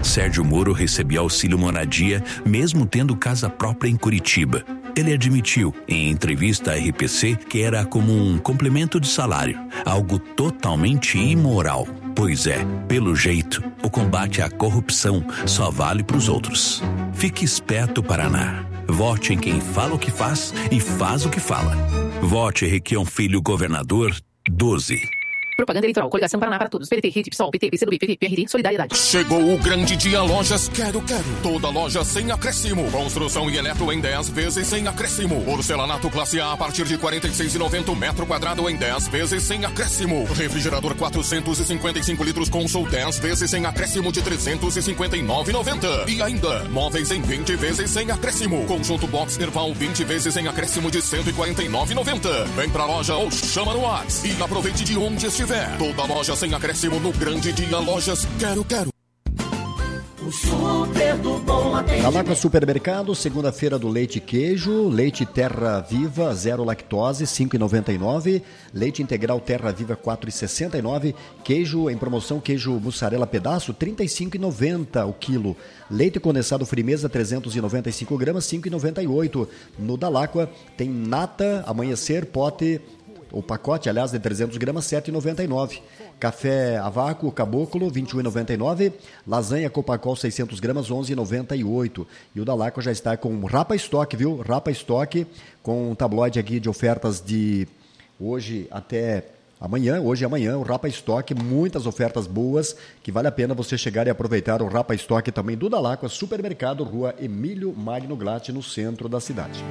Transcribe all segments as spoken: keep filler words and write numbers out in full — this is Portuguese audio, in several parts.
Sérgio Moro recebia auxílio moradia, mesmo tendo casa própria em Curitiba. Ele admitiu, em entrevista à R P C, que era como um complemento de salário, algo totalmente imoral. Pois é, pelo jeito, o combate à corrupção só vale para os outros. Fique esperto, Paraná. Vote em quem fala o que faz e faz o que fala. Vote Requião Filho, governador doze. Propaganda eleitoral, Coligação Paraná para Todos, P D T, R I T, PSOL, P T, P C do B, P V, P R D, Solidariedade. Chegou o grande dia Lojas Quero Quero. Toda loja sem acréscimo. Construção e eletro em dez vezes sem acréscimo. Porcelanato classe A a partir de quarenta e seis reais e noventa centavos metro quadrado em dez vezes sem acréscimo. Refrigerador quatrocentos e cinquenta e cinco litros Consol dez vezes sem acréscimo de trezentos e cinquenta e nove reais e noventa centavos. E ainda, móveis em vinte vezes sem acréscimo. Conjunto Box Erval vinte vezes sem acréscimo de cento e quarenta e nove reais e noventa centavos. Vem pra loja ou chama no WhatsApp e aproveite de onde estiver. Toda loja sem acréscimo no grande dia Lojas Quero Quero. O super do bom atendimento. Dalacqua Supermercado, segunda-feira do leite e queijo, leite Terra Viva, zero lactose, cinco reais e noventa e nove centavos, leite integral Terra Viva, quatro reais e sessenta e nove centavos, queijo em promoção, queijo mussarela pedaço, trinta e cinco reais e noventa centavos o quilo, leite condensado Frimeza, trezentos e noventa e cinco gramas, cinco reais e noventa e oito centavos. No Dalacqua tem nata, amanhecer, pote, o pacote, aliás, de trezentos gramas, sete reais e noventa e nove centavos. Café a vácuo, caboclo, vinte e um reais e noventa e nove centavos. Lasanha Copacol, seiscentos gramas, onze reais e noventa e oito centavos. E o Dalacqua já está com Rapa Estoque, viu? Rapa Estoque, com um tabloide aqui de ofertas de hoje até amanhã. Hoje e amanhã, o Rapa Estoque, muitas ofertas boas, que vale a pena você chegar e aproveitar o Rapa Estoque também do Dalacqua Supermercado, Rua Emílio Magno Glatt, no centro da cidade.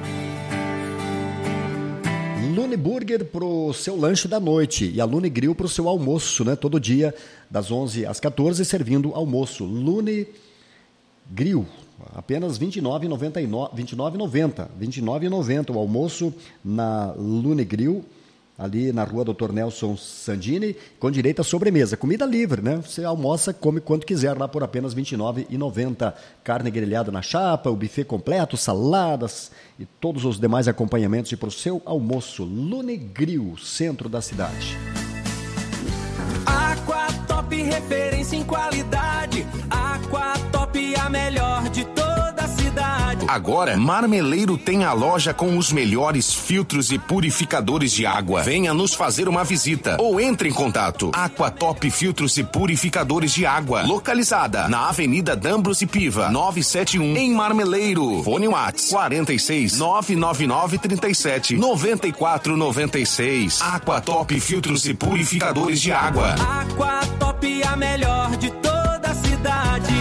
Lune Burger para o seu lanche da noite e a Lune Grill para o seu almoço, né? Todo dia, das onze às quatorze, servindo almoço. Lune Grill, apenas vinte e nove reais e noventa e nove centavos, vinte e nove reais e noventa centavos, vinte e nove reais e noventa centavos o almoço na Lune Grill, ali na rua doutor Nelson Sandini, com direito à sobremesa. Comida livre, né? Você almoça, come quanto quiser lá por apenas vinte e nove reais e noventa centavos. Carne grelhada na chapa, o buffet completo, saladas e todos os demais acompanhamentos para o seu almoço. Lune Grill, centro da cidade. Aquatop, referência em qualidade. Aquatop, a melhor de toda a cidade. Agora, Marmeleiro tem a loja com os melhores filtros e purificadores de água. Venha nos fazer uma visita ou entre em contato. Aquatop Filtros e Purificadores de Água, localizada na Avenida Dambros e Piva, novecentos e setenta e um, em Marmeleiro. Fone Whats quarenta e seis, nove nove nove, trinta e sete, noventa e quatro noventa e seis. Aquatop Filtros e Purificadores de Água. Aquatop, a melhor de toda a cidade.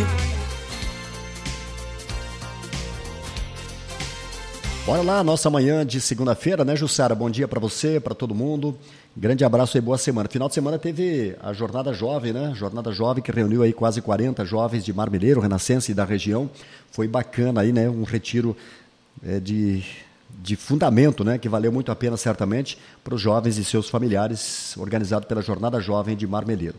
Bora lá, nossa manhã de segunda-feira, né, Jussara? Bom dia para você, para todo mundo. Grande abraço e boa semana. Final de semana teve a Jornada Jovem, né? Jornada Jovem que reuniu aí quase quarenta jovens de Marmeleiro, Renascença e da região. Foi bacana aí, né? Um retiro é, de, de fundamento, né? Que valeu muito a pena, certamente, para os jovens e seus familiares, organizado pela Jornada Jovem de Marmeleiro.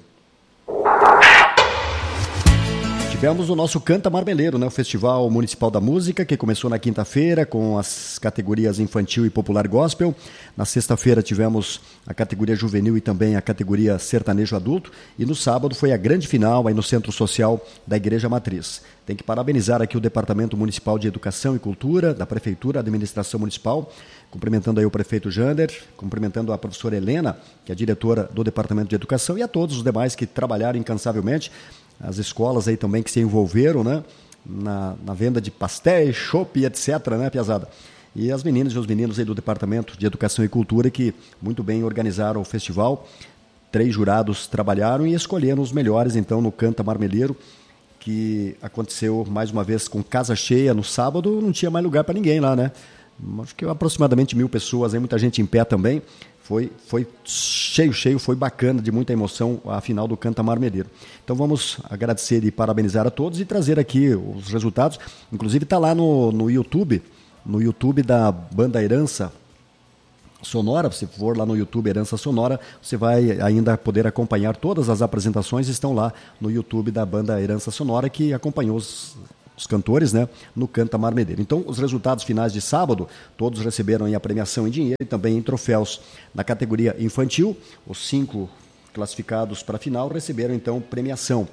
Tivemos o nosso Canta Marmeleiro, né? O Festival Municipal da Música, que começou na quinta-feira com as categorias infantil e popular gospel. Na sexta-feira tivemos a categoria juvenil e também a categoria sertanejo adulto. E no sábado foi a grande final aí no Centro Social da Igreja Matriz. Tem que parabenizar aqui o Departamento Municipal de Educação e Cultura, da Prefeitura, Administração Municipal, cumprimentando aí o prefeito Jander, cumprimentando a professora Helena, que é a diretora do Departamento de Educação, e a todos os demais que trabalharam incansavelmente. As escolas aí também que se envolveram, né, na, na venda de pastéis, chopp, etcétera, né, piazada? E as meninas e os meninos aí do Departamento de Educação e Cultura que muito bem organizaram o festival. Três jurados trabalharam e escolheram os melhores, então, no Canta Marmeleiro, que aconteceu mais uma vez com casa cheia no sábado, não tinha mais lugar para ninguém lá, né? Acho que aproximadamente mil pessoas, aí, muita gente em pé também. Foi, foi cheio, cheio, foi bacana, de muita emoção a final do Canta Marmeleiro. Então vamos agradecer e parabenizar a todos e trazer aqui os resultados. Inclusive está lá no, no YouTube, no YouTube da Banda Herança Sonora. Se for lá no YouTube Herança Sonora, você vai ainda poder acompanhar todas as apresentações, estão lá no YouTube da Banda Herança Sonora, que acompanhou os... os cantores, né, no Canta Marmeleiro. Então, os resultados finais de sábado, todos receberam aí a premiação em dinheiro e também em troféus. Na categoria infantil, os cinco classificados para a final receberam, então, premiação.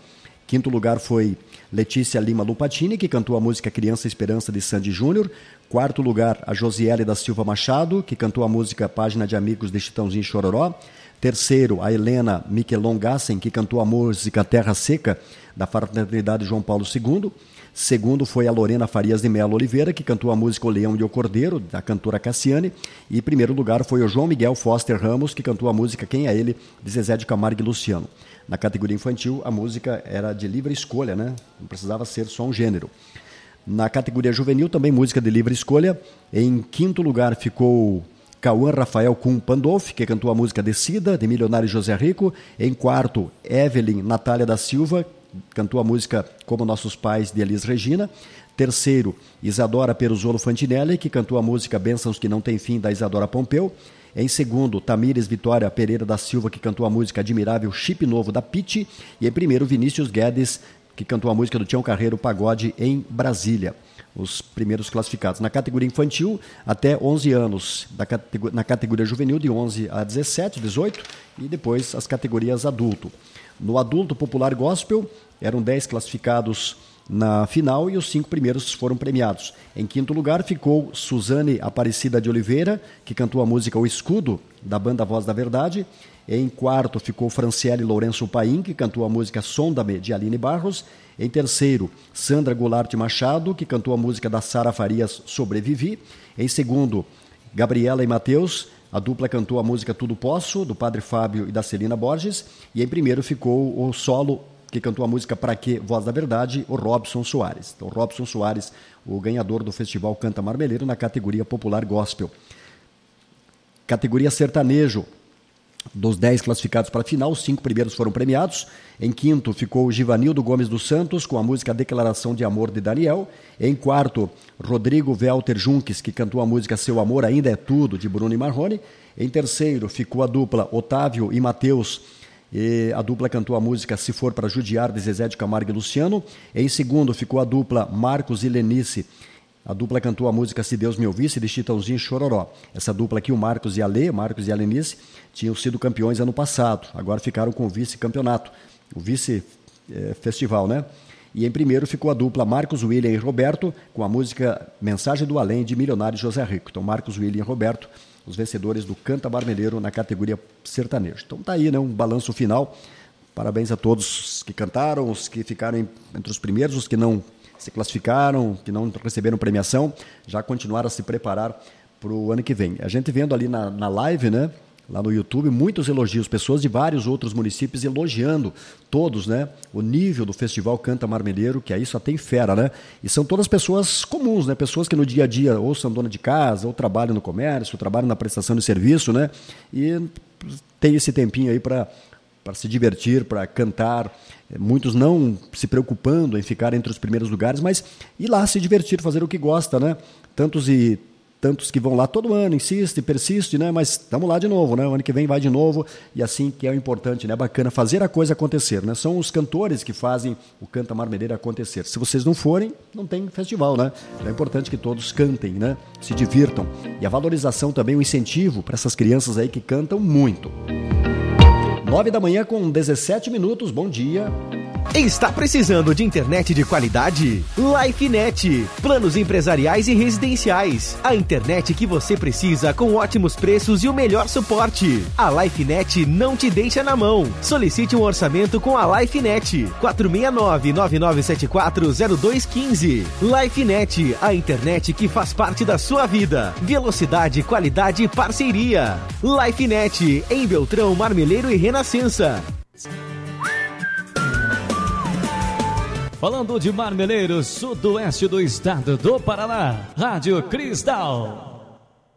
Quinto lugar foi Letícia Lima Lupatini, que cantou a música Criança Esperança de Sandy Júnior. Quarto lugar, a Josiele da Silva Machado, que cantou a música Página de Amigos de Chitãozinho e Chororó. Terceiro, a Helena Miquelon Gassen, que cantou a música Terra Seca, da Fraternidade João Paulo segundo. Segundo foi a Lorena Farias de Melo Oliveira, que cantou a música O Leão e o Cordeiro, da cantora Cassiane. E primeiro lugar foi o João Miguel Foster Ramos, que cantou a música Quem é Ele, de Zezé de Camargo e Luciano. Na categoria infantil, a música era de livre escolha, né? Não precisava ser só um gênero. Na categoria juvenil, também música de livre escolha. Em quinto lugar ficou Cauã Rafael Kuhn Pandolf, que cantou a música Descida, de Milionário José Rico. Em quarto, Evelyn Natália da Silva, cantou a música Como Nossos Pais, de Elis Regina. Terceiro, Isadora Peruzolo Fantinelli, que cantou a música Bênçãos que Não Tem Fim, da Isadora Pompeu. Em segundo, Tamires Vitória Pereira da Silva, que cantou a música Admirável Chip Novo, da Pitty. E em primeiro, Vinícius Guedes, que cantou a música do Tião Carreiro Pagode, em Brasília. Os primeiros classificados. Na categoria infantil, até onze anos. Na categoria juvenil, de onze a dezessete, dezoito. E depois as categorias adulto. No adulto popular gospel, eram dez classificados na final e os cinco primeiros foram premiados. Em quinto lugar ficou Suzane Aparecida de Oliveira, que cantou a música O Escudo, da banda Voz da Verdade. Em quarto ficou Franciele Lourenço Paim, que cantou a música Sonda-me, de Aline Barros. Em terceiro, Sandra Goulart Machado, que cantou a música da Sara Farias Sobrevivi. Em segundo, Gabriela e Mateus, a dupla cantou a música Tudo Posso, do Padre Fábio e da Celina Borges. E em primeiro ficou o solo, que cantou a música Pra Quê, Voz da Verdade, o Robson Soares. Então, Robson Soares, o ganhador do Festival Canta Marmeleiro na categoria Popular Gospel. Categoria Sertanejo, dos dez classificados para a final, os cinco primeiros foram premiados. Em quinto ficou Givanildo Gomes dos Santos, com a música Declaração de Amor, de Daniel. Em quarto, Rodrigo Velter Junques, que cantou a música Seu Amor Ainda é Tudo, de Bruno e Marrone. Em terceiro ficou a dupla Otávio e Mateus, e a dupla cantou a música Se For Para Judiar, de Zezé de Camargo e Luciano. Em segundo ficou a dupla Marcos e Lenice. A dupla cantou a música Se Deus Me Ouvisse, de Chitãozinho e Chororó. Essa dupla aqui, o Marcos e a Lê, Marcos e a Lenice, tinham sido campeões ano passado. Agora ficaram com o vice-campeonato, o vice-festival, né? E em primeiro ficou a dupla Marcos, William e Roberto, com a música Mensagem do Além, de Milionário José Rico. Então, Marcos, William e Roberto, os vencedores do Canta Marmeleiro na categoria sertanejo. Então tá aí, né, um balanço final. Parabéns a todos que cantaram, os que ficaram entre os primeiros, os que não se classificaram, que não receberam premiação, já continuaram a se preparar para o ano que vem. A gente vendo ali na, na live, né, lá no YouTube, muitos elogios, pessoas de vários outros municípios elogiando todos, né, o nível do Festival Canta Marmeleiro, que aí só tem fera, né? E são todas pessoas comuns, né, pessoas que no dia a dia ou são dona de casa, ou trabalham no comércio, ou trabalham na prestação de serviço, né, e tem esse tempinho aí para para se divertir, para cantar, muitos não se preocupando em ficar entre os primeiros lugares, mas ir lá se divertir, fazer o que gosta, né? Tantos e tantos que vão lá todo ano, insiste, persiste, né? Mas estamos lá de novo, né? O ano que vem vai de novo, e assim que é o importante, né? Bacana fazer a coisa acontecer, né? São os cantores que fazem o Canta Marmeleiro acontecer. Se vocês não forem, não tem festival, né? É importante que todos cantem, né? Se divirtam. E a valorização também, o incentivo para essas crianças aí que cantam muito. Nove da manhã com dezessete minutos, bom dia. Está precisando de internet de qualidade? LifeNet. Planos empresariais e residenciais. A internet que você precisa com ótimos preços e o melhor suporte. A LifeNet não te deixa na mão. Solicite um orçamento com a LifeNet. quatro seis nove, nove nove sete quatro, zero dois um cinco. LifeNet, a internet que faz parte da sua vida. Velocidade, qualidade e parceria. LifeNet, em Beltrão, Marmeleiro e Renascença. Falando de Marmeleiro, sudoeste do estado do Paraná, Rádio Cristal.